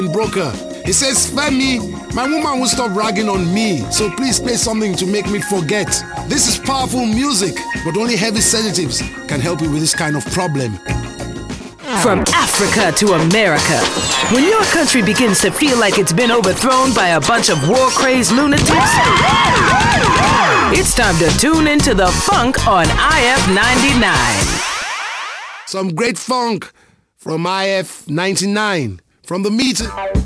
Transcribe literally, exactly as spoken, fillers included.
broker. He says, Femi, my woman will stop ragging on me, so please play something to make me forget. This is powerful music, but only heavy sedatives can help you with this kind of problem. From Africa to America, when your country begins to feel like it's been overthrown by a bunch of war-crazed lunatics, it's time to tune into the funk on I F ninety-nine. Some great funk from I F ninety-nine. From the meter...